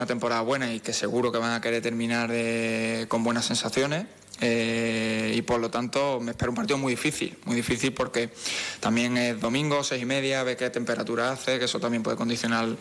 una temporada buena y que seguro que van a querer terminar con buenas sensaciones. Y por lo tanto me espero un partido muy difícil porque también es domingo, 6:30, ve qué temperatura hace, que eso también puede condicionar